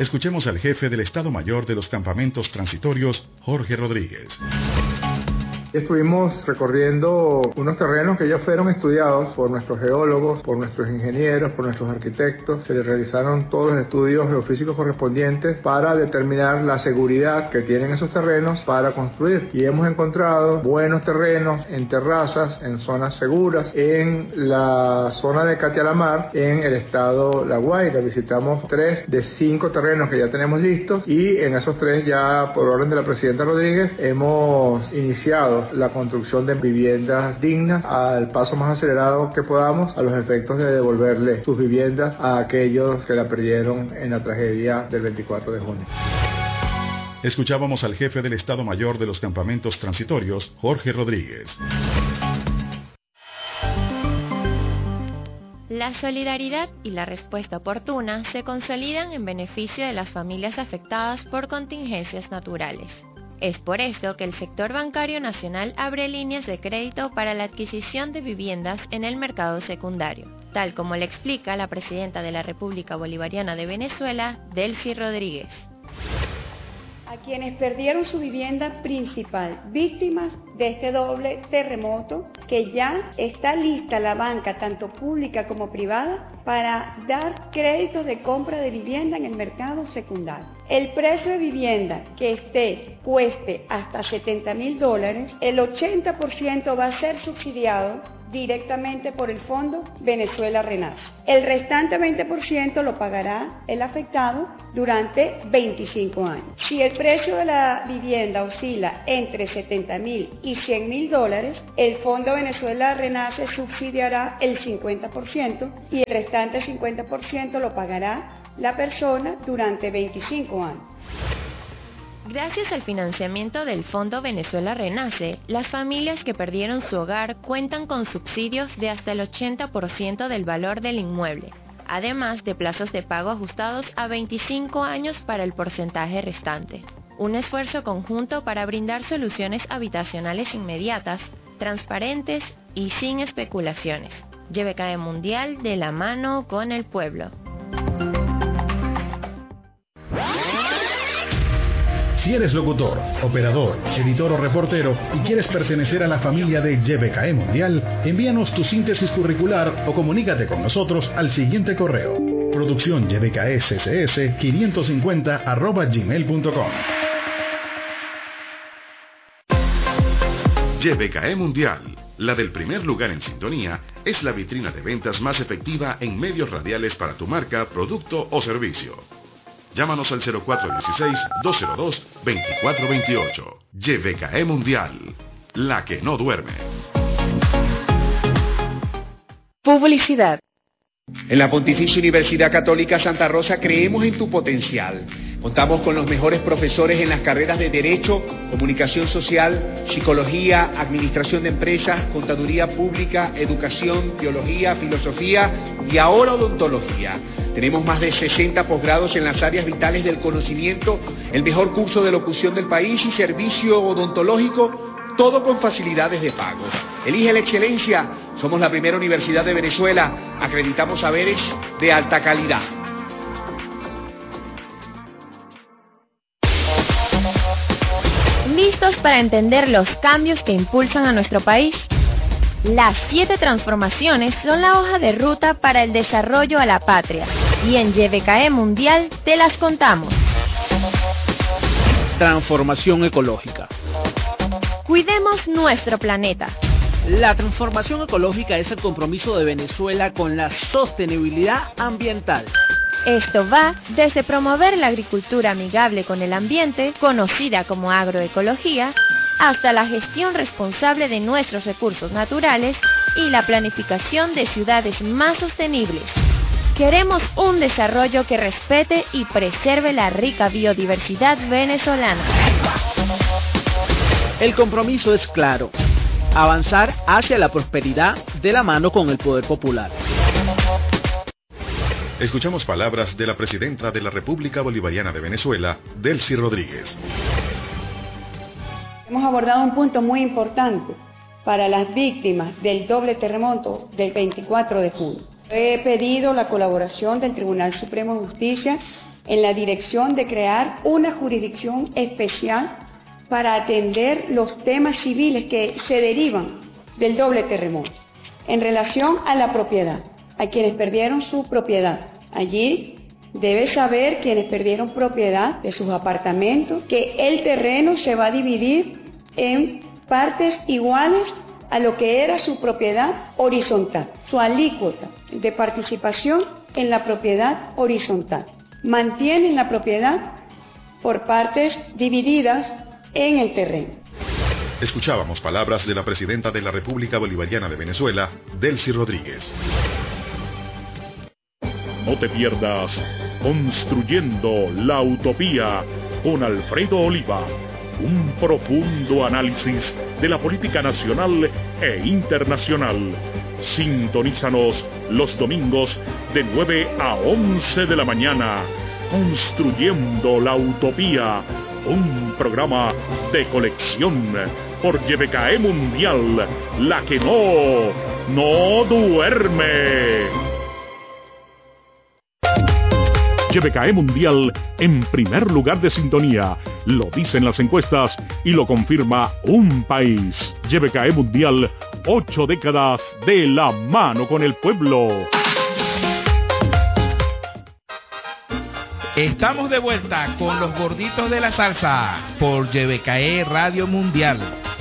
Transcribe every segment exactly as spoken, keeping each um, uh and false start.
Escuchemos al jefe del Estado Mayor de los Campamentos Transitorios, Jorge Rodríguez. Estuvimos recorriendo unos terrenos que ya fueron estudiados por nuestros geólogos, por nuestros ingenieros, por nuestros arquitectos. Se les realizaron todos los estudios geofísicos correspondientes para determinar la seguridad que tienen esos terrenos para construir. Y hemos encontrado buenos terrenos en terrazas, en zonas seguras, en la zona de Catialamar, en el estado La Guaira. Visitamos tres de cinco terrenos que ya tenemos listos y en esos tres ya, por orden de la presidenta Rodríguez, hemos iniciado la construcción de viviendas dignas al paso más acelerado que podamos, a los efectos de devolverle sus viviendas a aquellos que la perdieron en la tragedia del veinticuatro de junio. Escuchábamos al jefe del Estado Mayor de los Campamentos Transitorios, Jorge Rodríguez. La solidaridad y la respuesta oportuna se consolidan en beneficio de las familias afectadas por contingencias naturales. Es por esto que el sector bancario nacional abre líneas de crédito para la adquisición de viviendas en el mercado secundario, tal como le explica la presidenta de la República Bolivariana de Venezuela, Delcy Rodríguez. A quienes perdieron su vivienda principal, víctimas de este doble terremoto, que ya está lista la banca, tanto pública como privada, para dar créditos de compra de vivienda en el mercado secundario. El precio de vivienda que esté cueste hasta setenta mil dólares, el ochenta por ciento va a ser subsidiado directamente por el Fondo Venezuela Renace. El restante veinte por ciento lo pagará el afectado durante veinticinco años. Si el precio de la vivienda oscila entre setenta mil y cien mil dólares, el Fondo Venezuela Renace subsidiará el cincuenta por ciento y el restante cincuenta por ciento lo pagará la persona durante veinticinco años. Gracias al financiamiento del Fondo Venezuela Renace, las familias que perdieron su hogar cuentan con subsidios de hasta el ochenta por ciento del valor del inmueble, además de plazos de pago ajustados a veinticinco años para el porcentaje restante. Un esfuerzo conjunto para brindar soluciones habitacionales inmediatas, transparentes y sin especulaciones. J B K E Mundial de la mano con el pueblo. Si eres locutor, operador, editor o reportero y quieres pertenecer a la familia de J B K E Mundial, envíanos tu síntesis curricular o comunícate con nosotros al siguiente correo: producción y b k e s s s quinientos cincuenta arroba gmail punto com. J B K E Mundial, la del primer lugar en sintonía, es la vitrina de ventas más efectiva en medios radiales para tu marca, producto o servicio. Llámanos al cero cuatro uno seis, dos cero dos, dos cuatro dos ocho. J B K E Mundial, la que no duerme. Publicidad. En la Pontificia Universidad Católica Santa Rosa creemos en tu potencial. Contamos con los mejores profesores en las carreras de Derecho, Comunicación Social, Psicología, Administración de Empresas, Contaduría Pública, Educación, Teología, Filosofía y ahora Odontología. Tenemos más de sesenta posgrados en las áreas vitales del conocimiento, el mejor curso de locución del país y servicio odontológico, todo con facilidades de pago. Elige la excelencia. Somos la primera universidad de Venezuela. Acreditamos saberes de alta calidad. ¿Listos para entender los cambios que impulsan a nuestro país? Las siete transformaciones son la hoja de ruta para el desarrollo a la patria. Y en J B K E Mundial te las contamos. Transformación ecológica. Cuidemos nuestro planeta. La transformación ecológica es el compromiso de Venezuela con la sostenibilidad ambiental. Esto va desde promover la agricultura amigable con el ambiente, conocida como agroecología, hasta la gestión responsable de nuestros recursos naturales y la planificación de ciudades más sostenibles. Queremos un desarrollo que respete y preserve la rica biodiversidad venezolana. El compromiso es claro: avanzar hacia la prosperidad de la mano con el poder popular. Escuchamos palabras de la presidenta de la República Bolivariana de Venezuela, Delcy Rodríguez. Hemos abordado un punto muy importante para las víctimas del doble terremoto del veinticuatro de junio. He pedido la colaboración del Tribunal Supremo de Justicia en la dirección de crear una jurisdicción especial para atender los temas civiles que se derivan del doble terremoto. En relación a la propiedad, a quienes perdieron su propiedad, allí debe saber quienes perdieron propiedad de sus apartamentos que el terreno se va a dividir en partes iguales a lo que era su propiedad horizontal, su alícuota de participación en la propiedad horizontal. Mantienen la propiedad por partes divididas en el terreno. Escuchábamos palabras de la presidenta de la República Bolivariana de Venezuela, Delcy Rodríguez. No te pierdas Construyendo la Utopía con Alfredo Oliva, un profundo análisis de la política nacional e internacional. Sintonízanos los domingos de nueve a once de la mañana. Construyendo la Utopía, un programa de colección por Y B K E Mundial, la que no, no duerme. Y B K E Mundial en primer lugar de sintonía. Lo dicen las encuestas y lo confirma un país. Y B K E Mundial, ocho décadas de la mano con el pueblo. Estamos de vuelta con los gorditos de la salsa por Y B K E Radio Mundial.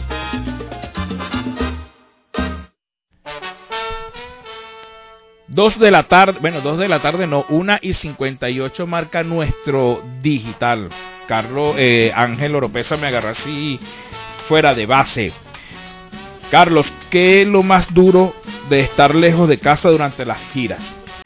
Dos de la tarde, bueno, dos de la tarde no, una y cincuenta y ocho marca nuestro digital. Carlos, eh, Ángel Oropesa me agarra así fuera de base. Carlos, ¿qué es lo más duro de estar lejos de casa durante las giras?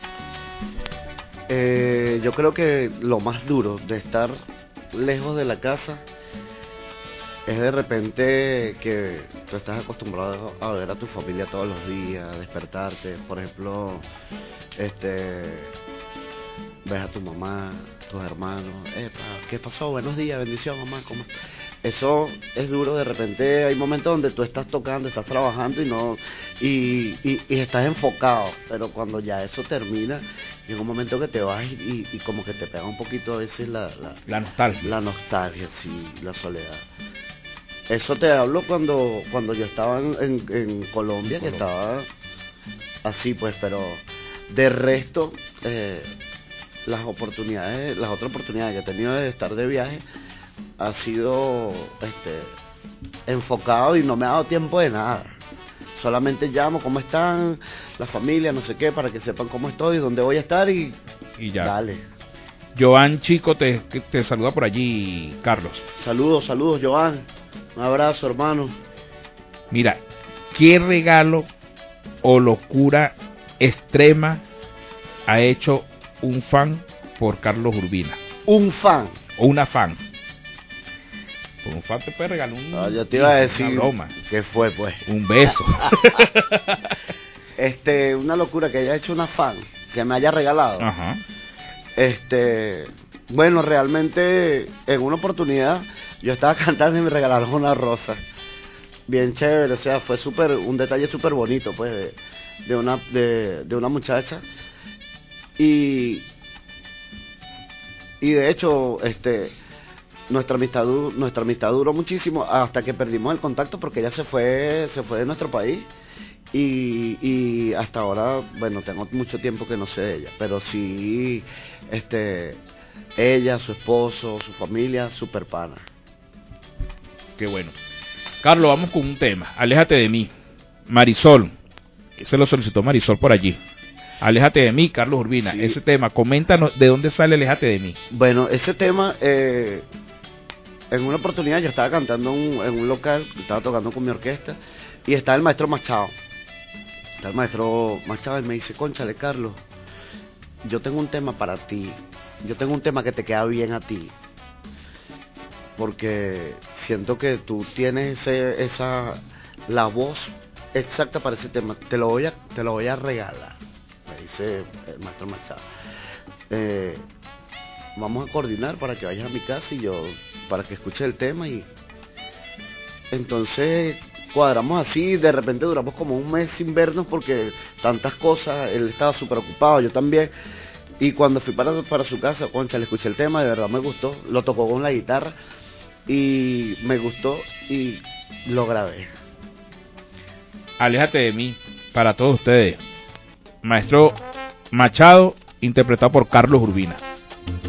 Eh, yo creo que lo más duro de estar lejos de la casa es de repente que tú estás acostumbrado a ver a tu familia todos los días, a despertarte, por ejemplo, este, ves a tu mamá, tus hermanos, Epa, ¿qué pasó? Buenos días, bendición mamá, ¿cómo estás? Eso es duro, de repente hay momentos donde tú estás tocando, estás trabajando y no y, y, y estás enfocado, pero cuando ya eso termina, llega un momento que te vas y, y, y como que te pega un poquito a veces la, la, la nostalgia, la nostalgia, sí, la soledad. Eso te hablo cuando cuando yo estaba en, en, en Colombia, que estaba así pues, pero de resto, eh, las oportunidades, las otras oportunidades que he tenido de estar de viaje, ha sido este, enfocado y no me ha dado tiempo de nada. Solamente llamo, ¿cómo están? La familia, no sé qué, para que sepan cómo estoy, dónde voy a estar y, y ya. Dale. Joan Chico te, te saluda por allí, Carlos. Saludos, saludos, Joan. Un abrazo, hermano. Mira, ¿qué regalo o locura extrema ha hecho un fan por Carlos Urbina? ¿Un fan? O una fan. Por un fan te puede regalar un... No, yo te iba a decir... Una broma. ¿Qué fue, pues? Un beso. este, una locura que haya hecho una fan, que me haya regalado. Ajá. Este... Bueno, realmente, en una oportunidad, yo estaba cantando y me regalaron una rosa. Bien chévere, o sea, fue súper, un detalle súper bonito, pues, de, de, una, de, de una muchacha. Y... Y de hecho, este... Nuestra amistad, nuestra amistad duró muchísimo hasta que perdimos el contacto porque ella se fue, se fue de nuestro país y, y hasta ahora, bueno, tengo mucho tiempo que no sé de ella, pero sí, este, ella, su esposo, su familia, super pana. Qué bueno. Carlos, vamos con un tema. Aléjate de mí. Marisol, se lo solicitó Marisol por allí. Aléjate de mí, Carlos Urbina. Sí. Ese tema, coméntanos de dónde sale Aléjate de mí. Bueno, ese tema, eh, en una oportunidad yo estaba cantando un, en un local, estaba tocando con mi orquesta, y está el maestro Machado. Está el maestro Machado y me dice, cónchale, Carlos, yo tengo un tema para ti. Yo tengo un tema que te queda bien a ti. Porque siento que tú tienes ese, esa, la voz exacta para ese tema. Te lo voy a, te lo voy a regalar. Me dice el maestro Machado, eh, vamos a coordinar para que vayas a mi casa y yo, para que escuches el tema, y entonces cuadramos así. De repente duramos como un mes sin vernos porque tantas cosas, él estaba súper ocupado, yo también, Y cuando fui para, para su casa, concha, le escuché el tema, de verdad me gustó, lo tocó con la guitarra y me gustó y lo grabé. Aléjate de mí, para todos ustedes. Maestro Machado, interpretado por Carlos Urbina.